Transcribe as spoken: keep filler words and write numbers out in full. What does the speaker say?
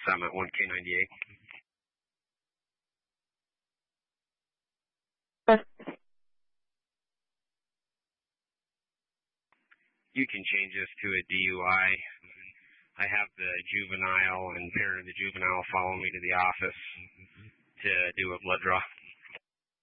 I'm at one K ninety-eight. You can change this to a D U I. I have the juvenile and parent of the juvenile follow me to the office to do a blood draw.